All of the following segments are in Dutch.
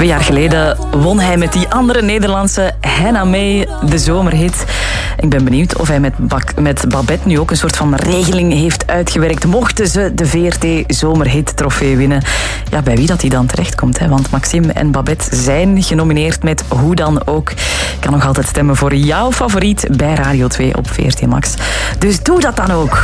2 jaar geleden won hij met die andere Nederlandse Hannah May de zomerhit. Ik ben benieuwd of hij met Babette nu ook een soort van regeling heeft uitgewerkt. Mochten ze de VRT Zomerhit-trofee winnen. Ja, bij wie dat hij dan terechtkomt. Hè? Want Maxime en Babette zijn genomineerd met hoe dan ook. Je kan nog altijd stemmen voor jouw favoriet bij Radio 2 op VRT Max. Dus doe dat dan ook.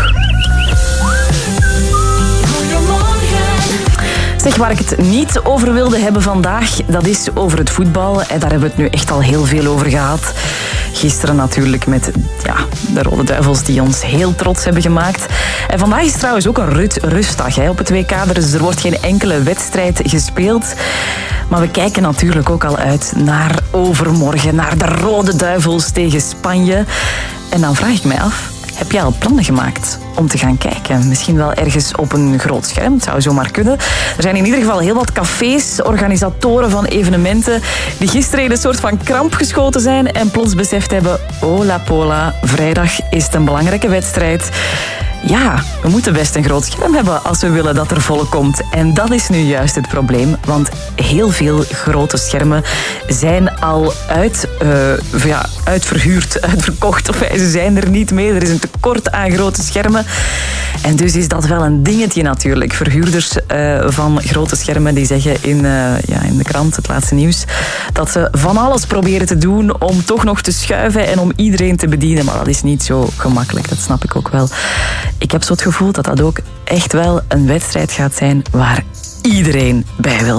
Zeg, waar ik het niet over wilde hebben vandaag, dat is over het voetbal. En daar hebben we het nu echt al heel veel over gehad. Gisteren natuurlijk met de Rode Duivels die ons heel trots hebben gemaakt. En vandaag is trouwens ook een rustdag op het WK. Dus er wordt geen enkele wedstrijd gespeeld. Maar we kijken natuurlijk ook al uit naar overmorgen, naar de Rode Duivels tegen Spanje. En dan vraag ik mij af, heb jij al plannen gemaakt om te gaan kijken? Misschien wel ergens op een groot scherm, het zou zomaar kunnen. Er zijn in ieder geval heel wat cafés, organisatoren van evenementen, die gisteren in een soort van kramp geschoten zijn en plots beseft hebben, oh la pola, vrijdag is het een belangrijke wedstrijd. Ja, we moeten best een groot scherm hebben als we willen dat er volk komt. En dat is nu juist het probleem, want heel veel grote schermen zijn al uitverhuurd, uitverkocht. Of ze zijn er niet meer. Er is een tekort aan grote schermen. En dus is dat wel een dingetje natuurlijk. Verhuurders van grote schermen die zeggen in de krant, het laatste nieuws, dat ze van alles proberen te doen om toch nog te schuiven en om iedereen te bedienen. Maar dat is niet zo gemakkelijk, dat snap ik ook wel. Ik heb zo het gevoel dat dat ook echt wel een wedstrijd gaat zijn waar iedereen bij wil zijn.